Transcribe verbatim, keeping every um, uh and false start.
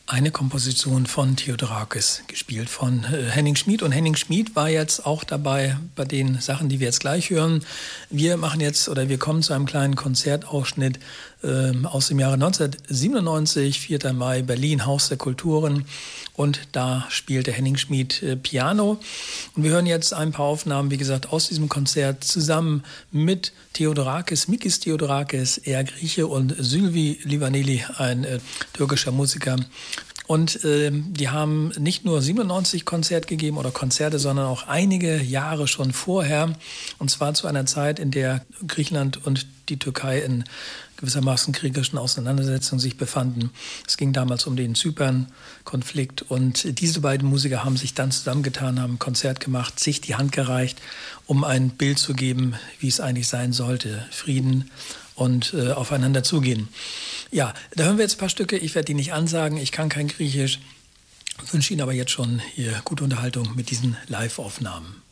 Eine Komposition von Theodorakis, gespielt von äh, Henning Schmid. Und Henning Schmid war jetzt auch dabei bei den Sachen, die wir jetzt gleich hören. Wir machen jetzt, oder wir kommen zu einem kleinen Konzertausschnitt äh, aus dem Jahre neunzehnhundertsiebenundneunzig, vierter Mai, Berlin, Haus der Kulturen. Und da spielte Henning Schmid äh, Piano. Und wir hören jetzt ein paar Aufnahmen, wie gesagt, aus diesem Konzert zusammen mit Theodorakis, Mikis Theodorakis, er Grieche, und Sylvi Livaneli, ein äh, türkischer Musiker. Und äh, die haben nicht nur siebenundneunzig Konzert gegeben oder Konzerte, sondern auch einige Jahre schon vorher. Und zwar zu einer Zeit, in der Griechenland und die Türkei in gewissermaßen kriegerischen Auseinandersetzungen sich befanden. Es ging damals um den Zypern-Konflikt. Und diese beiden Musiker haben sich dann zusammengetan, haben ein Konzert gemacht, sich die Hand gereicht, um ein Bild zu geben, wie es eigentlich sein sollte. Frieden und äh, aufeinander zugehen. Ja, da hören wir jetzt ein paar Stücke. Ich werde die nicht ansagen, ich kann kein Griechisch. Wünsche Ihnen aber jetzt schon hier gute Unterhaltung mit diesen Live-Aufnahmen.